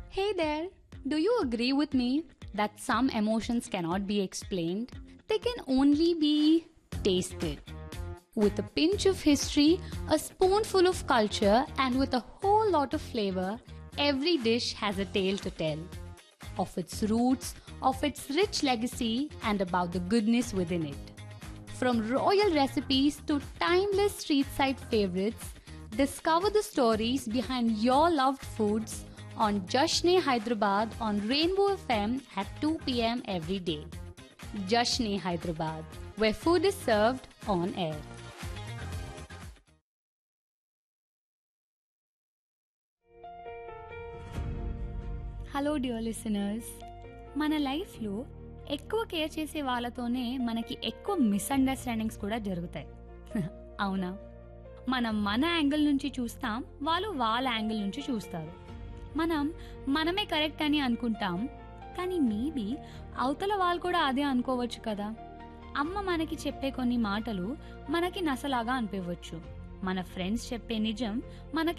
Hey there, do you agree with me that some emotions cannot be explained? They can only be tasted. With a pinch of history, a spoonful of culture, and with a whole lot of flavor, every dish has a tale to tell. Of its roots, of its rich legacy, and about the goodness within it. From royal recipes to timeless street side favorites, discover the stories behind your loved foods on Jashne Hyderabad on Rainbow FM at 2 pm every day. Jashne Hyderabad, where food is served on air. Hello dear listeners, మన లైఫ్లో ఎక్కువ care చేసే వాళ్ళతోనే మనకి ఎక్కువ misunderstandings కూడా జరుగుతాయి. అవునా? మనం మన యాంగిల్ నుంచి చూస్తాం, వాళ్ళు వాళ్ళ యాంగిల్ నుంచి చూస్తారు. మనం మనమే కరెక్ట్ అని అనుకుంటాం, కానీ మేబీ అవతల వాళ్ళు కూడా అదే అనుకోవచ్చు కదా. అమ్మ మనకి చెప్పే కొన్ని మాటలు మనకి నసలాగా అనిపించవచ్చు. మన ఫ్రెండ్స్ చెప్పే నిజం మనకి